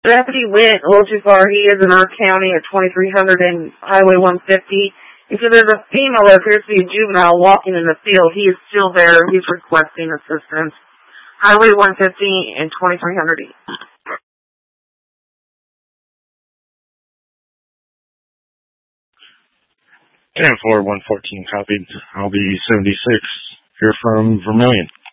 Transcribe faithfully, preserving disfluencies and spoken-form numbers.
Deputy went a little too far. He is in our county at twenty-three hundred and Highway one fifty. He said there's a female that appears to be a juvenile walking in the field. He is still there. He's requesting assistance. Highway one fifty and twenty-three hundred east. ten four one fourteen copied. I'll be seventy-six here from Vermillion.